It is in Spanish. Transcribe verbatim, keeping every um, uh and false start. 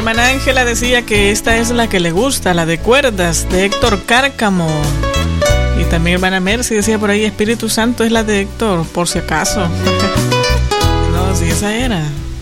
hermana Ángela decía que esta es la que le gusta, la de Cuerdas, de Héctor Cárcamo. Y también hermana Mercy decía por ahí, Espíritu Santo es la de Héctor, por si acaso. No, sí, esa era.